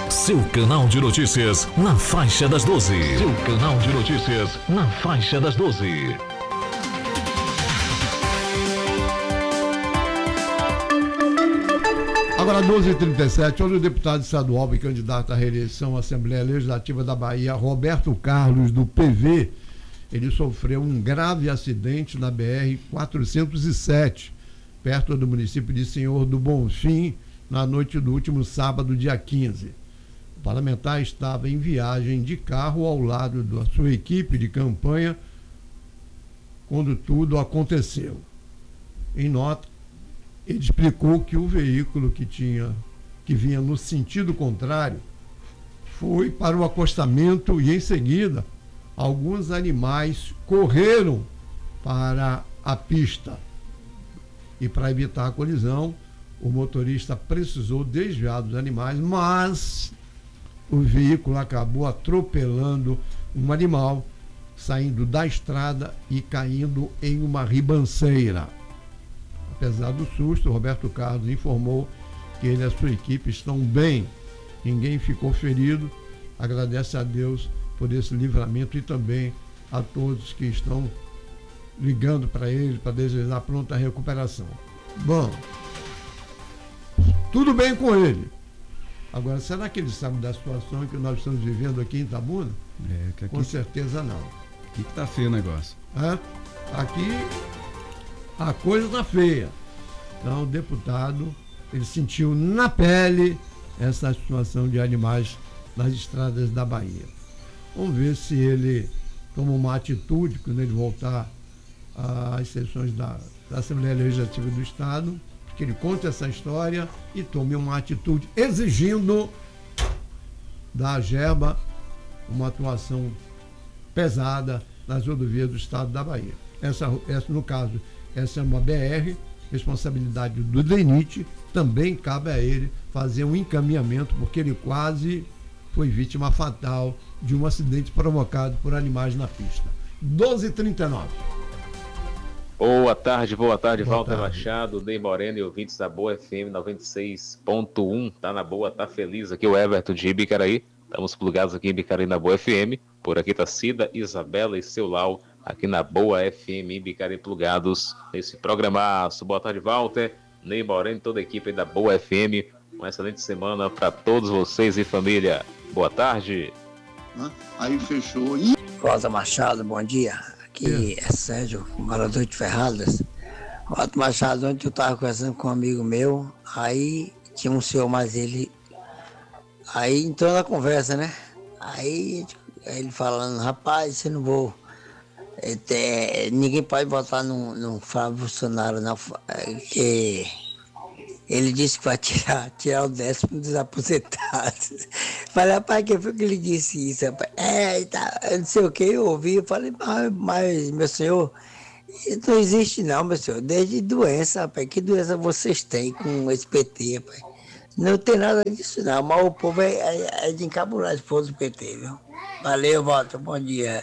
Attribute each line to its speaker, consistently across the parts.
Speaker 1: Seu canal de notícias na faixa das 12. Seu canal de notícias na faixa das 12.
Speaker 2: Agora, 12h37, onde o deputado estadual e candidato à reeleição à Assembleia Legislativa da Bahia, Roberto Carlos, do PV, ele sofreu um grave acidente na BR-407, perto do município de Senhor do Bonfim, na noite do último sábado, dia 15. O parlamentar estava em viagem de carro ao lado da sua equipe de campanha quando tudo aconteceu. Em nota, ele explicou que o veículo que vinha no sentido contrário foi para o acostamento e, em seguida, alguns animais correram para a pista. E, para evitar a colisão, o motorista precisou desviar dos animais, mas o veículo acabou atropelando um animal, saindo da estrada e caindo em uma ribanceira. Apesar do susto, Roberto Carlos informou que ele e a sua equipe estão bem. Ninguém ficou ferido. Agradece a Deus por esse livramento e também a todos que estão ligando para ele para desejar pronta recuperação. Bom, tudo bem com ele. Agora, será que ele sabe da situação que nós estamos vivendo aqui em Itabuna? Com certeza não.
Speaker 3: Aqui que tá feio o negócio.
Speaker 2: Aqui a coisa está feia. Então, o deputado, ele sentiu na pele essa situação de animais nas estradas da Bahia. Vamos ver se ele toma uma atitude quando ele voltar às sessões da Assembleia Legislativa do Estado, que ele conte essa história e tome uma atitude exigindo da AGERBA uma atuação pesada nas rodovias do Estado da Bahia. No caso, essa é uma BR, responsabilidade do DENIT, também cabe a ele fazer um encaminhamento, porque ele quase foi vítima fatal de um acidente provocado por animais na pista. 12h39.
Speaker 4: Boa tarde, Walter Machado, Ney Moreno e ouvintes da Boa FM 96.1. Tá na boa, tá feliz. Aqui o Everton de Ibicaraí. Estamos plugados aqui em Ibicaraí na Boa FM. Por aqui tá Cida, Isabela e seu Lau, aqui na Boa FM Ibicaraí plugados nesse programaço. Boa tarde, Walter, Ney Moreno e toda a equipe da Boa FM. Uma excelente semana para todos vocês e família. Boa tarde.
Speaker 5: Aí fechou.
Speaker 6: Walter Machado, bom dia. Aqui é Sérgio, morador de Ferradas. Walter Machado, ontem eu estava conversando com um amigo meu, aí tinha um senhor mais ele, aí entrou na conversa, né? Aí ele falando, rapaz, você não vou, ninguém pode votar no Flávio Bolsonaro, não, que ele disse que vai tirar o 10º dos aposentados. Falei, rapaz, que foi que ele disse isso, rapaz? Eu não sei o que, eu ouvi, eu falei, mas meu senhor, não existe não, meu senhor, desde doença, rapaz, que doença vocês têm com esse PT, rapaz? Não tem nada disso não, mas o povo é de encabular esse povo do PT, viu? Valeu, Walter, bom dia.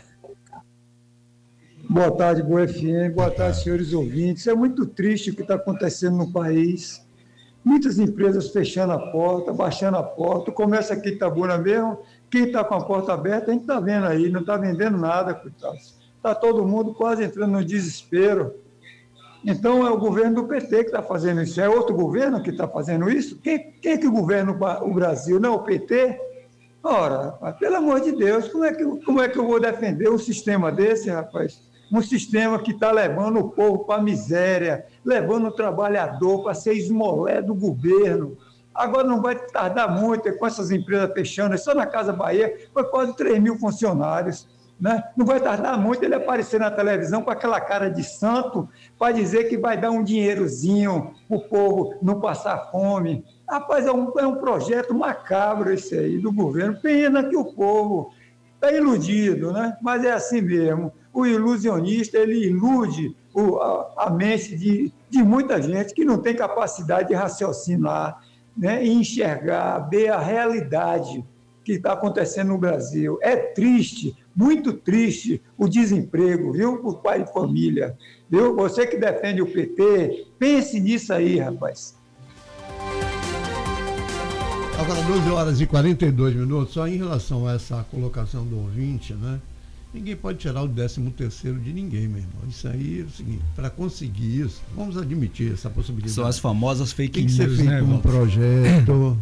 Speaker 7: Boa tarde, Boa FM, boa tarde, senhores ouvintes. É muito triste o que está acontecendo no país. Muitas empresas fechando a porta, baixando a porta. Começa aqui em Itabuna mesmo, quem está com a porta aberta, a gente está vendo aí, não está vendendo nada, coitados. Está todo mundo quase entrando no desespero. Então, é o governo do PT que está fazendo isso. É outro governo que está fazendo isso? Quem é que governa o Brasil? Não é o PT? Ora, pelo amor de Deus, como é que eu vou defender um sistema desse, rapaz? Um sistema que está levando o povo para a miséria, levando o trabalhador para ser esmolé do governo. Agora não vai tardar muito com essas empresas fechando, só na Casa Bahia foi quase 3 mil funcionários. Né? Não vai tardar muito ele aparecer na televisão com aquela cara de santo para dizer que vai dar um dinheirozinho para o povo não passar fome. Rapaz, é um projeto macabro esse aí do governo. Pena que o povo está iludido, né? Mas é assim mesmo. O ilusionista, ele ilude a mente de muita gente que não tem capacidade de raciocinar, né? E enxergar, ver a realidade que está acontecendo no Brasil. É triste, muito triste o desemprego, viu, por pai de família. Viu? Você que defende o PT, pense nisso aí, rapaz.
Speaker 2: Agora, 12 horas e 42 minutos, só em relação a essa colocação do ouvinte, né? Ninguém pode tirar o 13º de ninguém, meu irmão. Isso aí é o seguinte, para conseguir isso, vamos admitir essa possibilidade.
Speaker 3: São as famosas fake
Speaker 2: Tem que
Speaker 3: news,
Speaker 2: ser feito
Speaker 3: né,
Speaker 2: um
Speaker 3: Walter?
Speaker 2: projeto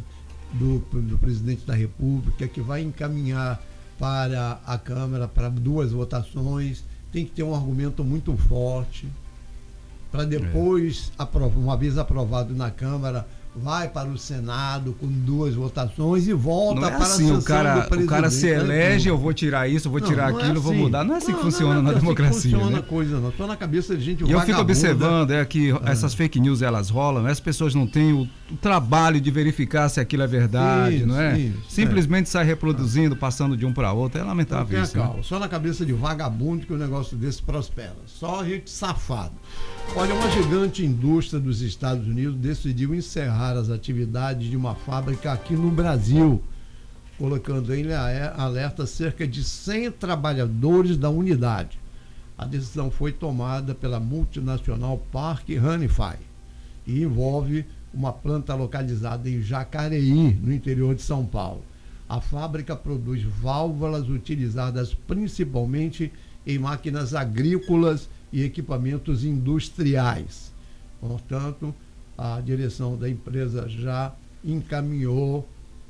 Speaker 2: do presidente da República que vai encaminhar para a Câmara para 2 votações. Tem que ter um argumento muito forte para depois, uma vez aprovado na Câmara, vai para o Senado com 2 votações e volta
Speaker 3: Não é
Speaker 2: para
Speaker 3: assim,
Speaker 2: a sessão
Speaker 3: o cara se elege, eu vou tirar isso, eu vou tirar aquilo, vou mudar. Não é assim que funciona na democracia.
Speaker 2: Não funciona
Speaker 3: né?
Speaker 2: coisa, não. Só na cabeça de gente
Speaker 3: E eu fico
Speaker 2: vagabunda.
Speaker 3: observando que essas fake news elas rolam, as pessoas não têm o trabalho de verificar se aquilo é verdade,
Speaker 2: Isso,
Speaker 3: não é?
Speaker 2: isso,
Speaker 3: Simplesmente sai reproduzindo, passando de um para outro, é lamentável
Speaker 2: Tenha
Speaker 3: isso.
Speaker 2: calma.
Speaker 3: Né?
Speaker 2: Só na cabeça de vagabundo que o negócio desse prospera. Só gente safado. Olha, uma gigante indústria dos Estados Unidos decidiu encerrar as atividades de uma fábrica aqui no Brasil, colocando em alerta cerca de 100 trabalhadores da unidade. A decisão foi tomada pela multinacional Park Hannify e envolve uma planta localizada em Jacareí, no interior de São Paulo. A fábrica produz válvulas utilizadas principalmente em máquinas agrícolas e equipamentos industriais. Portanto, a direção da empresa já encaminhou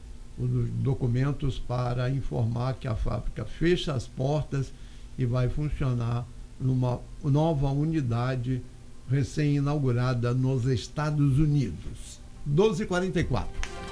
Speaker 2: os documentos para informar que a fábrica fecha as portas e vai funcionar numa nova unidade recém-inaugurada nos Estados Unidos. 12h44.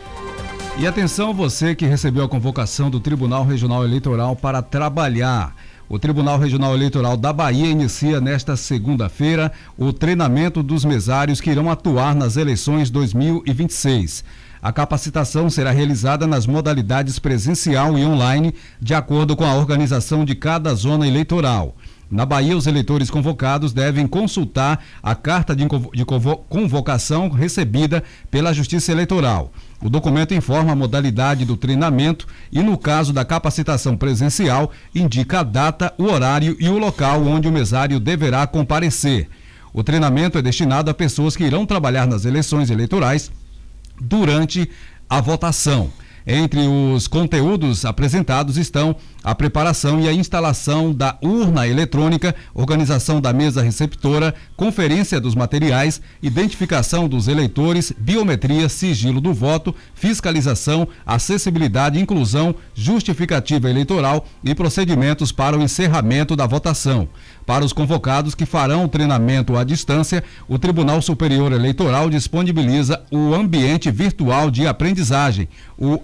Speaker 3: E atenção você que recebeu a convocação do Tribunal Regional Eleitoral para trabalhar. O Tribunal Regional Eleitoral da Bahia inicia nesta segunda-feira o treinamento dos mesários que irão atuar nas eleições 2026. A capacitação será realizada nas modalidades presencial e online, de acordo com a organização de cada zona eleitoral. Na Bahia, os eleitores convocados devem consultar a carta de convocação recebida pela Justiça Eleitoral. O documento informa a modalidade do treinamento e, no caso da capacitação presencial, indica a data, o horário e o local onde o mesário deverá comparecer. O treinamento é destinado a pessoas que irão trabalhar nas eleições eleitorais durante a votação. Entre os conteúdos apresentados estão a preparação e a instalação da urna eletrônica, organização da mesa receptora, conferência dos materiais, identificação dos eleitores, biometria, sigilo do voto, fiscalização, acessibilidade, inclusão, justificativa eleitoral e procedimentos para o encerramento da votação. Para os convocados que farão o treinamento à distância, o Tribunal Superior Eleitoral disponibiliza o ambiente virtual de aprendizagem, o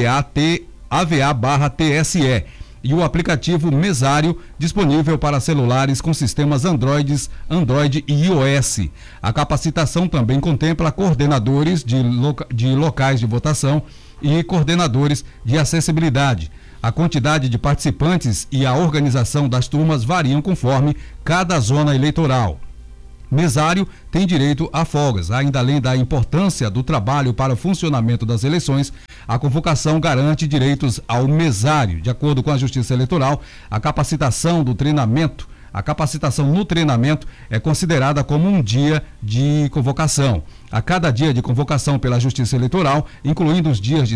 Speaker 3: AVA/TSE, e o aplicativo Mesário, disponível para celulares com sistemas Android e iOS. A capacitação também contempla coordenadores de locais de votação e coordenadores de acessibilidade. A quantidade de participantes e a organização das turmas variam conforme cada zona eleitoral. Mesário tem direito a folgas. Ainda além da importância do trabalho para o funcionamento das eleições, a convocação garante direitos ao mesário. De acordo com a Justiça Eleitoral, a capacitação no treinamento é considerada como um dia de convocação. A cada dia de convocação pela Justiça Eleitoral, incluindo os dias de